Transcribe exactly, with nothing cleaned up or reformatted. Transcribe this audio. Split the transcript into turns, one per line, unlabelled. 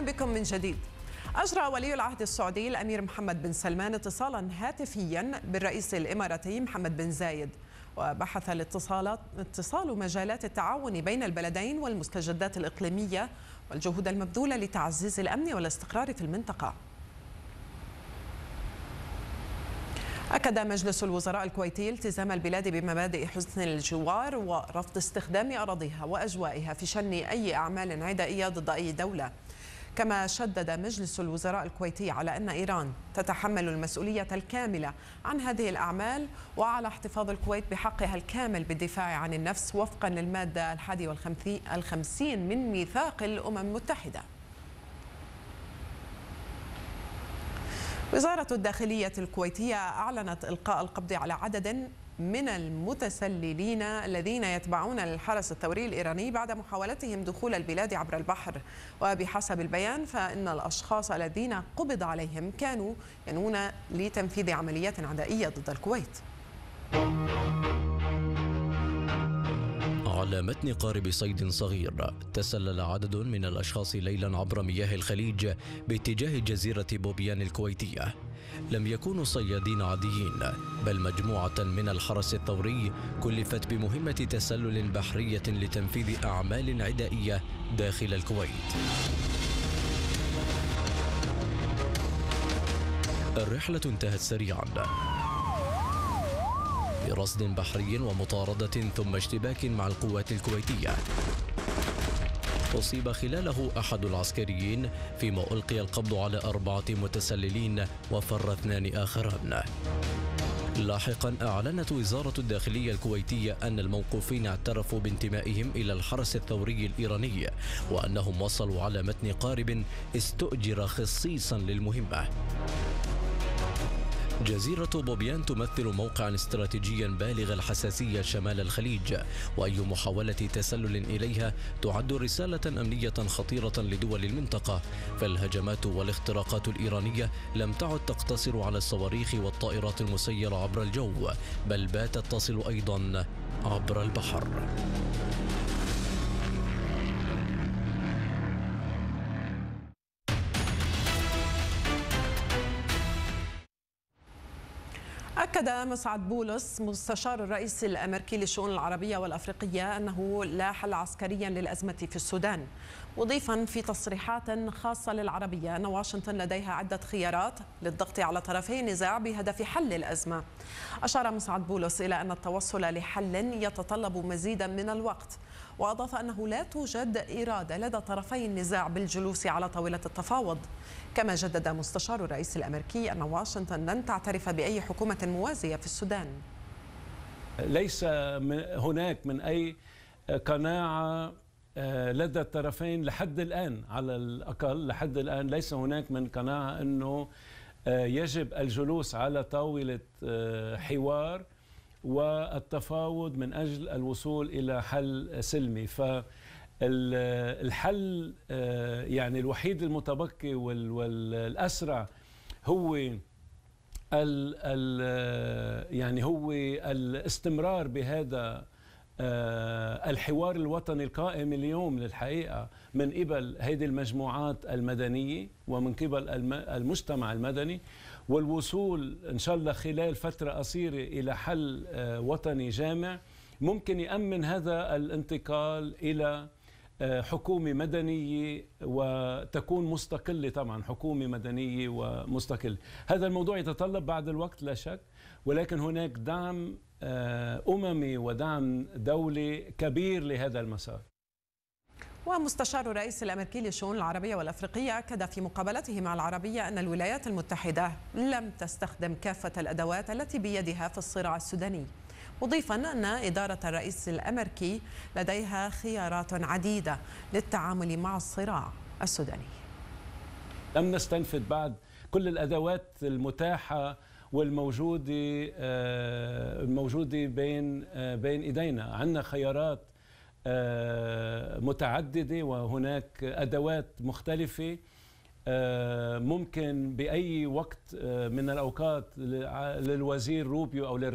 بكم من جديد. أجرى ولي العهد السعودي الأمير محمد بن سلمان اتصالا هاتفيا بالرئيس الإماراتي محمد بن زايد، وبحث الاتصالات اتصال مجالات التعاون بين البلدين والمستجدات الإقليمية والجهود المبذولة لتعزيز الأمن والاستقرار في المنطقة. أكد مجلس الوزراء الكويتي التزام البلاد بمبادئ حسن الجوار ورفض استخدام أراضيها وأجوائها في شن أي أعمال عدائية ضد أي دولة. كما شدد مجلس الوزراء الكويتي على أن إيران تتحمل المسؤولية الكاملة عن هذه الأعمال وعلى احتفاظ الكويت بحقها الكامل بالدفاع عن النفس وفقا للمادة الحادية والخمسين من ميثاق الأمم المتحدة. وزارة الداخلية الكويتية أعلنت إلقاء القبض على عدد من المتسللين الذين يتبعون الحرس الثوري الإيراني بعد محاولتهم دخول البلاد عبر البحر. وبحسب البيان فإن الأشخاص الذين قبض عليهم كانوا ينوون لتنفيذ عمليات عدائية ضد الكويت.
على متن قارب صيد صغير، تسلل عدد من الأشخاص ليلا عبر مياه الخليج باتجاه جزيرة بوبيان الكويتية. لم يكونوا صيادين عاديين، بل مجموعة من الحرس الثوري كلفت بمهمة تسلل بحرية لتنفيذ أعمال عدائية داخل الكويت. الرحلة انتهت سريعا برصد بحري ومطاردة ثم اشتباك مع القوات الكويتية. أصيب خلاله أحد العسكريين، فيما ألقي القبض على أربعة متسللين وفر اثنان آخران. لاحقا أعلنت وزارة الداخلية الكويتية أن الموقوفين اعترفوا بانتمائهم إلى الحرس الثوري الإيراني، وأنهم وصلوا على متن قارب استؤجر خصيصا للمهمة. جزيرة بوبيان تمثل موقعا استراتيجيا بالغ الحساسية شمال الخليج، وأي محاولة تسلل إليها تعد رسالة أمنية خطيرة لدول المنطقة، فالهجمات والاختراقات الإيرانية لم تعد تقتصر على الصواريخ والطائرات المسيرة عبر الجو، بل باتت تصل أيضا عبر البحر.
أكد مسعد بولس مستشار الرئيس الأمريكي للشؤون العربية والأفريقية أنه لا حل عسكريا للأزمة في السودان، مضيفا في تصريحات خاصة للعربية أن واشنطن لديها عدة خيارات للضغط على طرفي النزاع بهدف حل الأزمة. أشار مسعد بولس إلى أن التوصل لحل يتطلب مزيدا من الوقت، وأضاف أنه لا توجد إرادة لدى طرفي النزاع بالجلوس على طاولة التفاوض. كما جدد مستشار الرئيس الأمريكي أن واشنطن لن تعترف بأي حكومة موازية في السودان.
ليس هناك من أي قناعة لدى الطرفين لحد الآن، على الأقل لحد الآن ليس هناك من قناعة أنه يجب الجلوس على طاولة حوار والتفاوض من أجل الوصول إلى حل سلمي. فالحل يعني الوحيد المتبقي والأسرع هو ال ال يعني هو الاستمرار بهذا الحوار الوطني القائم اليوم للحقيقة من قبل هذه المجموعات المدنية ومن قبل المجتمع المدني، والوصول إن شاء الله خلال فترة قصيرة إلى حل وطني جامع ممكن يأمن هذا الانتقال إلى حكومة مدنية وتكون مستقلة. طبعا حكومة مدنية ومستقلة، هذا الموضوع يتطلب بعد الوقت لا شك، ولكن هناك دعم أممي ودعم دولي كبير لهذا المسار.
ومستشار الرئيس الأمريكي للشؤون العربية والأفريقية أكد في مقابلته مع العربية أن الولايات المتحدة لم تستخدم كافة الأدوات التي بيدها في الصراع السوداني، مضيفا أن إدارة الرئيس الأمريكي لديها خيارات عديدة للتعامل مع الصراع السوداني.
لم نستنفذ بعد كل الأدوات المتاحة والموجودة الموجودة بين بين إيدينا. عندنا خيارات متعددة وهناك أدوات مختلفة ممكن بأي وقت من الأوقات للوزير روبيو أو